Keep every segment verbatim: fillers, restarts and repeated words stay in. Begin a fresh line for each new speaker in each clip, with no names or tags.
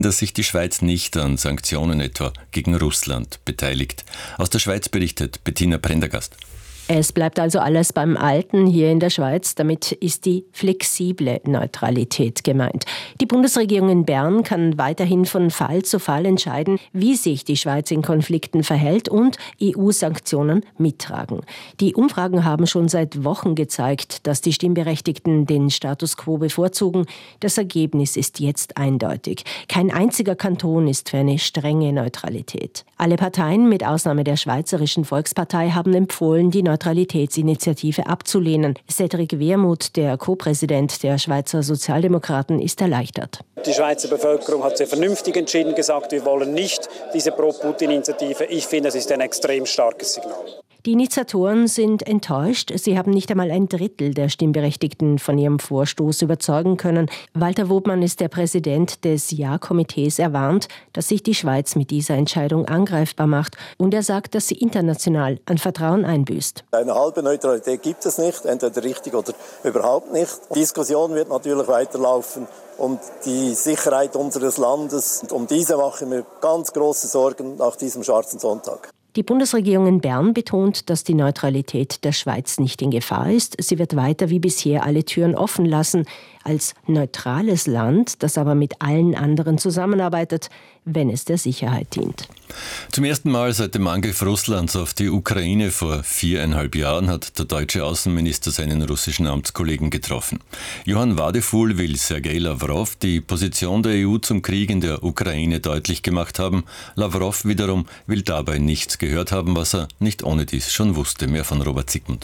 dass sich die Schweiz nicht an Sanktionen etwa gegen Russland beteiligt. Aus der Schweiz berichtet Bettina Prendergast.
Es bleibt also alles beim Alten hier in der Schweiz. Damit ist die flexible Neutralität gemeint. Die Bundesregierung in Bern kann weiterhin von Fall zu Fall entscheiden, wie sich die Schweiz in Konflikten verhält und E U-Sanktionen mittragen. Die Umfragen haben schon seit Wochen gezeigt, dass die Stimmberechtigten den Status quo bevorzugen. Das Ergebnis ist jetzt eindeutig. Kein einziger Kanton ist für eine strenge Neutralität. Alle Parteien, mit Ausnahme der Schweizerischen Volkspartei, haben empfohlen, die Neutralitätsinitiative abzulehnen. Cedric Wermuth, der Co-Präsident der Schweizer Sozialdemokraten, ist erleichtert.
Die Schweizer Bevölkerung hat sehr vernünftig entschieden, gesagt, wir wollen nicht diese Pro-Putin-Initiative. Ich finde, es ist ein extrem starkes Signal.
Die Initiatoren sind enttäuscht. Sie haben nicht einmal ein Drittel der Stimmberechtigten von ihrem Vorstoß überzeugen können. Walter Wobmann ist der Präsident des Ja-Komitees. Er warnt, dass sich die Schweiz mit dieser Entscheidung angreifbar macht. Und er sagt, dass sie international an Vertrauen einbüßt.
Eine halbe Neutralität gibt es nicht, entweder richtig oder überhaupt nicht. Die Diskussion wird natürlich weiterlaufen um die Sicherheit unseres Landes. Und um diese machen wir ganz große Sorgen nach diesem schwarzen Sonntag.
Die Bundesregierung in Bern betont, dass die Neutralität der Schweiz nicht in Gefahr ist. Sie wird weiter wie bisher alle Türen offen lassen. Als neutrales Land, das aber mit allen anderen zusammenarbeitet, wenn es der Sicherheit dient.
Zum ersten Mal seit dem Angriff Russlands auf die Ukraine vor viereinhalb Jahren hat der deutsche Außenminister seinen russischen Amtskollegen getroffen. Johann Wadefuhl will Sergei Lavrov die Position der E U zum Krieg in der Ukraine deutlich gemacht haben. Lavrov wiederum will dabei nichts gehört haben, was er nicht ohne dies schon wusste. Mehr von Robert Siegmund.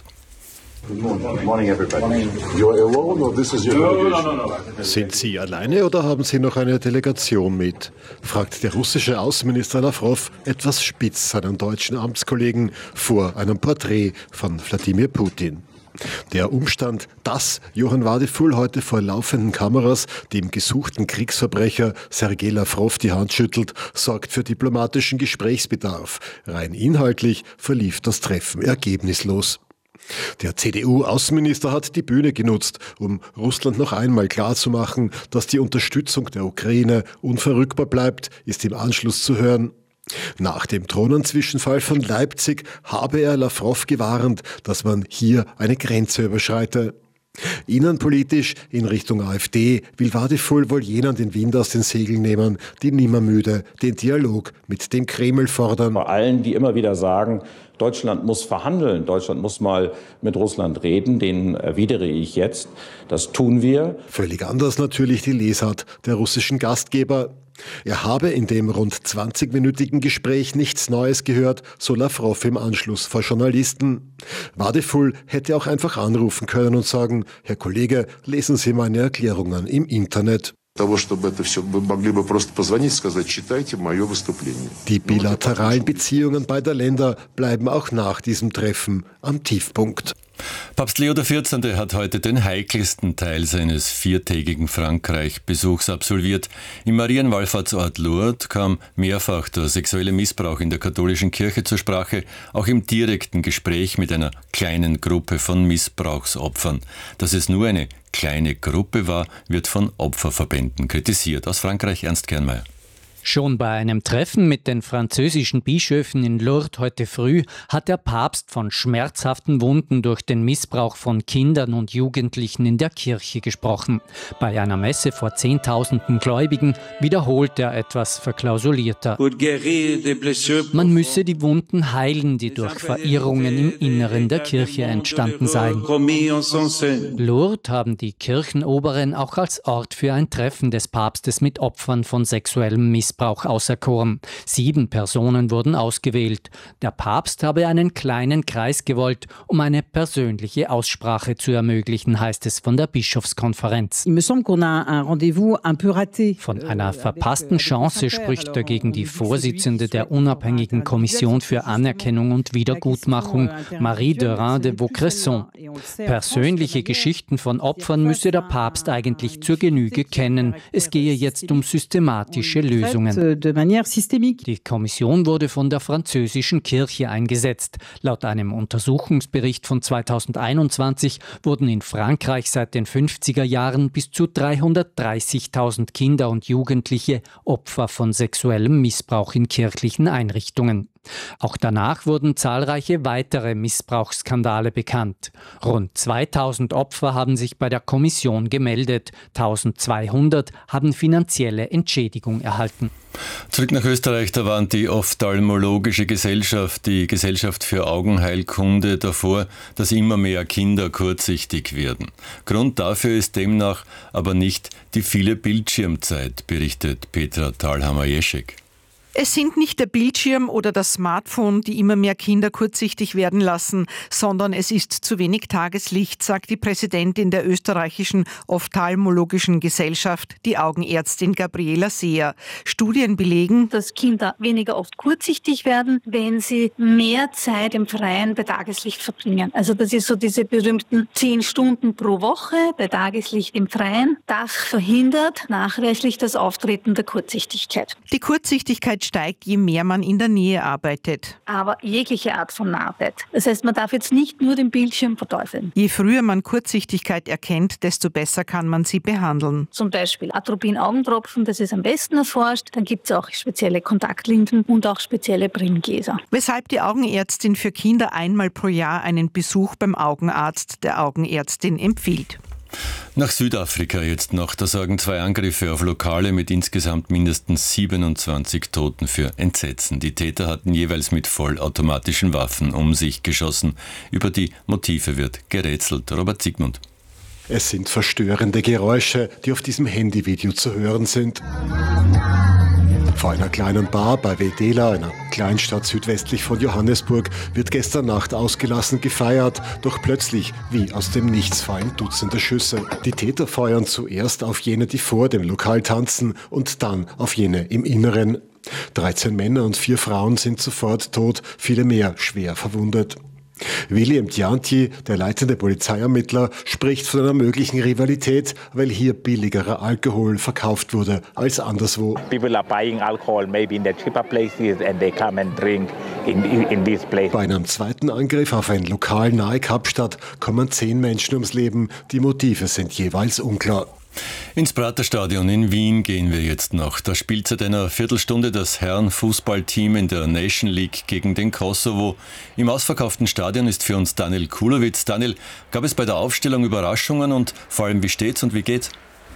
Sind Sie alleine oder haben Sie noch eine Delegation mit? Fragt der russische Außenminister Lavrov etwas spitz seinen deutschen Amtskollegen vor einem Porträt von Wladimir Putin. Der Umstand, dass Johann Wadefuhl heute vor laufenden Kameras dem gesuchten Kriegsverbrecher Sergei Lavrov die Hand schüttelt, sorgt für diplomatischen Gesprächsbedarf. Rein inhaltlich verlief das Treffen ergebnislos. Der C D U-Außenminister hat die Bühne genutzt, um Russland noch einmal klarzumachen, dass die Unterstützung der Ukraine unverrückbar bleibt, ist im Anschluss zu hören. Nach dem Drohnenzwischenfall von Leipzig habe er Lavrov gewarnt, dass man hier eine Grenze überschreite. Innenpolitisch in Richtung AfD will Wadefuhl wohl jenen den Wind aus den Segeln nehmen, die nimmermüde den Dialog mit dem Kreml fordern.
Bei allen, die immer wieder sagen, Deutschland muss verhandeln, Deutschland muss mal mit Russland reden, denen erwidere ich jetzt, das tun wir.
Völlig anders natürlich die Lesart der russischen Gastgeber. Er habe in dem rund zwanzigminütigen Gespräch nichts Neues gehört, so Lavrov im Anschluss vor Journalisten. Wadefuhl hätte auch einfach anrufen können und sagen, Herr Kollege, lesen Sie meine Erklärungen im Internet. Die bilateralen Beziehungen beider Länder bleiben auch nach diesem Treffen am Tiefpunkt.
Papst Leo der vierzehnte hat heute den heikelsten Teil seines viertägigen Frankreich-Besuchs absolviert. Im Marienwallfahrtsort Lourdes kam mehrfach der sexuelle Missbrauch in der katholischen Kirche zur Sprache, auch im direkten Gespräch mit einer kleinen Gruppe von Missbrauchsopfern. Dass es nur eine kleine Gruppe war, wird von Opferverbänden kritisiert. Aus Frankreich Ernst Kernmeier.
Schon bei einem Treffen mit den französischen Bischöfen in Lourdes heute früh hat der Papst von schmerzhaften Wunden durch den Missbrauch von Kindern und Jugendlichen in der Kirche gesprochen. Bei einer Messe vor Zehntausenden Gläubigen wiederholt er etwas verklausulierter. Man müsse die Wunden heilen, die durch Verirrungen im Inneren der Kirche entstanden seien. Lourdes haben die Kirchenoberen auch als Ort für ein Treffen des Papstes mit Opfern von sexuellem Missbrauch auserkoren. Sieben Personen wurden ausgewählt. Der Papst habe einen kleinen Kreis gewollt, um eine persönliche Aussprache zu ermöglichen, heißt es von der Bischofskonferenz. Von einer verpassten Chance spricht dagegen die Vorsitzende der unabhängigen Kommission für Anerkennung und Wiedergutmachung, Marie Derain de Vaucresson. Persönliche Geschichten von Opfern müsse der Papst eigentlich zur Genüge kennen. Es gehe jetzt um systematische Lösungen Einrichtungen. Die Kommission wurde von der französischen Kirche eingesetzt. Laut einem Untersuchungsbericht von zweitausendeinundzwanzig wurden in Frankreich seit den fünfziger Jahren bis zu dreihundertdreißigtausend Kinder und Jugendliche Opfer von sexuellem Missbrauch in kirchlichen Einrichtungen. Auch danach wurden zahlreiche weitere Missbrauchsskandale bekannt. Rund zweitausend Opfer haben sich bei der Kommission gemeldet. eintausendzweihundert haben finanzielle Entschädigung erhalten.
Zurück nach Österreich, da warnt die Ophthalmologische Gesellschaft, die Gesellschaft für Augenheilkunde, davor, dass immer mehr Kinder kurzsichtig werden. Grund dafür ist demnach aber nicht die viele Bildschirmzeit, berichtet Petra Thalhammer-Jeschek.
Es sind nicht der Bildschirm oder das Smartphone, die immer mehr Kinder kurzsichtig werden lassen, sondern es ist zu wenig Tageslicht, sagt die Präsidentin der österreichischen Ophthalmologischen Gesellschaft, die Augenärztin Gabriela Seher. Studien belegen,
dass Kinder weniger oft kurzsichtig werden, wenn sie mehr Zeit im Freien bei Tageslicht verbringen. Also das ist so diese berühmten zehn Stunden pro Woche bei Tageslicht im Freien. Das verhindert nachweislich das Auftreten der Kurzsichtigkeit.
Die Kurzsichtigkeit steigt, je mehr man in der Nähe arbeitet.
Aber jegliche Art von Arbeit. Das heißt, man darf jetzt nicht nur den Bildschirm verteufeln.
Je früher man Kurzsichtigkeit erkennt, desto besser kann man sie behandeln.
Zum Beispiel Atropin-Augentropfen, das ist am besten erforscht. Dann gibt es auch spezielle Kontaktlinsen und auch spezielle Brillengläser.
Weshalb die Augenärztin für Kinder einmal pro Jahr einen Besuch beim Augenarzt der Augenärztin empfiehlt.
Nach Südafrika jetzt noch, da sorgen zwei Angriffe auf Lokale mit insgesamt mindestens siebenundzwanzig Toten für Entsetzen. Die Täter hatten jeweils mit vollautomatischen Waffen um sich geschossen. Über die Motive wird gerätselt. Robert Siegmund.
Es sind verstörende Geräusche, die auf diesem Handyvideo zu hören sind. Vor einer kleinen Bar bei Wedela, einer Kleinstadt südwestlich von Johannesburg, wird gestern Nacht ausgelassen gefeiert. Doch plötzlich, wie aus dem Nichts, fallen Dutzende Schüsse. Die Täter feuern zuerst auf jene, die vor dem Lokal tanzen, und dann auf jene im Inneren. dreizehn Männer und vier Frauen sind sofort tot, viele mehr schwer verwundet. William Dianti, der leitende Polizeiermittler, spricht von einer möglichen Rivalität, weil hier billigerer Alkohol verkauft wurde als anderswo.
People are buying alcohol maybe in the cheaper places and they come and drink in, in this place.
Bei einem zweiten Angriff auf ein Lokal nahe Kapstadt kommen zehn Menschen ums Leben. Die Motive sind jeweils unklar.
Ins Praterstadion in Wien gehen wir jetzt noch. Da spielt seit einer Viertelstunde das Herrenfußballteam in der Nation League gegen den Kosovo. Im ausverkauften Stadion ist für uns Daniel Kulowitz. Daniel, gab es bei der Aufstellung Überraschungen und vor allem, wie steht's und wie geht's?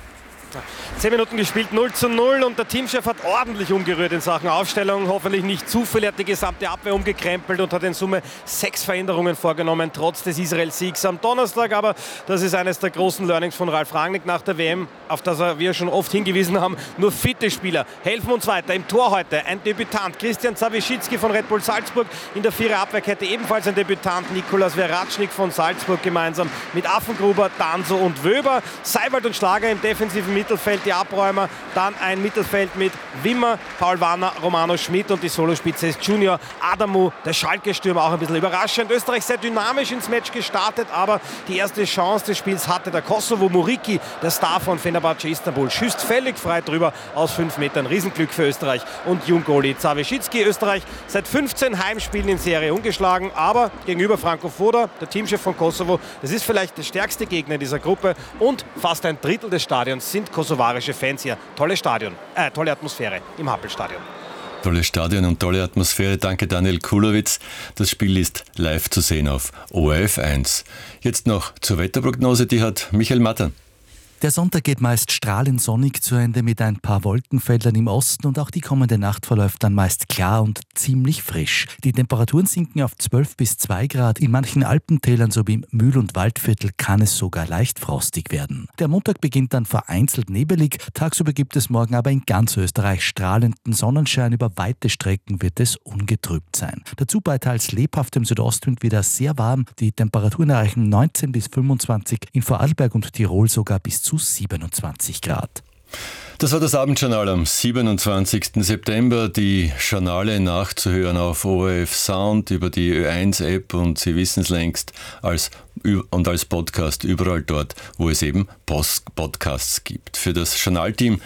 Zehn Minuten gespielt, null zu null, und der Teamchef hat ordentlich umgerührt in Sachen Aufstellung. Hoffentlich nicht zu viel, er hat die gesamte Abwehr umgekrempelt und hat in Summe sechs Veränderungen vorgenommen, trotz des Israel-Siegs am Donnerstag. Aber das ist eines der großen Learnings von Ralf Rangnick nach der W M, auf das wir schon oft hingewiesen haben. Nur fitte Spieler helfen uns weiter. Im Tor heute ein Debütant, Christian Zawischitzki von Red Bull Salzburg. In der Vierer-Abwehrkette ebenfalls ein Debütant, Nikolas Veratschnik von Salzburg, gemeinsam mit Affengruber, Danso und Wöber. Seiwald und Schlager im defensiven Mittelfeld, die Abräumer. Dann ein Mittelfeld mit Wimmer, Paul Warner, Romano Schmidt, und die Solospitze ist Junior Adamu, der Schalke-Stürmer, auch ein bisschen überraschend. Österreich sehr dynamisch ins Match gestartet, aber die erste Chance des Spiels hatte der Kosovo. Muriki, der Star von Fenerbahce Istanbul, schießt völlig frei drüber aus fünf Metern. Riesenglück für Österreich und Jungoli Zawischitzki. Österreich seit fünfzehn Heimspielen in Serie ungeschlagen, aber gegenüber Franco Foda, der Teamchef von Kosovo, das ist vielleicht der stärkste Gegner in dieser Gruppe, und fast ein Drittel des Stadions sind kosovarische Fans hier. Tolle Stadion, äh, tolle Atmosphäre im Happelstadion.
Tolles Stadion und tolle Atmosphäre. Danke, Daniel Kulowitz. Das Spiel ist live zu sehen auf O R F eins. Jetzt noch zur Wetterprognose, die hat Michael Mattern.
Der Sonntag geht meist strahlend sonnig zu Ende mit ein paar Wolkenfeldern im Osten, und auch die kommende Nacht verläuft dann meist klar und ziemlich frisch. Die Temperaturen sinken auf zwölf bis zwei Grad. In manchen Alpentälern sowie im Mühl- und Waldviertel kann es sogar leicht frostig werden. Der Montag beginnt dann vereinzelt nebelig. Tagsüber gibt es morgen aber in ganz Österreich strahlenden Sonnenschein. Über weite Strecken wird es ungetrübt sein. Dazu bei teils lebhaftem Südostwind wieder sehr warm. Die Temperaturen erreichen neunzehn bis fünfundzwanzig, in Vorarlberg und Tirol sogar bis zu siebenundzwanzig Grad.
Das war das Abendjournal am siebenundzwanzigsten September. Die Journale nachzuhören auf O R F Sound, über die Ö eins App, und Sie wissen es längst, als und als Podcast überall dort, wo es eben Post- Podcasts gibt. Für das Journalteam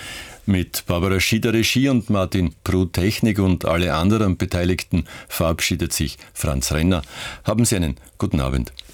Mit Barbara Schieder Regie und Martin Pruh Technik und alle anderen Beteiligten verabschiedet sich Franz Renner. Haben Sie einen guten Abend.